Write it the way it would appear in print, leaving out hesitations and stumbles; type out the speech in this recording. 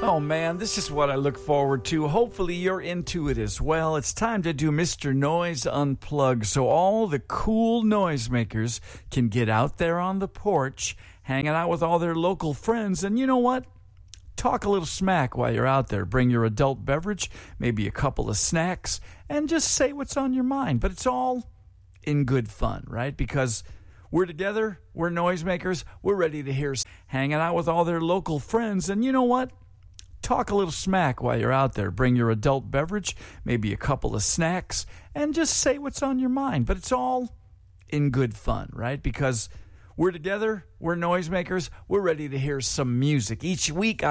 Oh man, this is what I look forward to. Hopefully you're into it as well. It's time to do Mr. Noise Unplugged so all the cool noisemakers can get out there on the porch, hanging out with all their local friends, and you know what? Talk a little smack while you're out there. Bring your adult beverage, maybe a couple of snacks, and just say what's on your mind. But it's all in good fun, right? Because we're together, we're noisemakers, we're ready to hear hanging out with all their local friends, and you know what? Talk a little smack while you're out there. Bring your adult beverage, maybe a couple of snacks, and just say what's on your mind. But it's all in good fun, right? Because we're together, we're noisemakers, we're ready to hear some music. Each week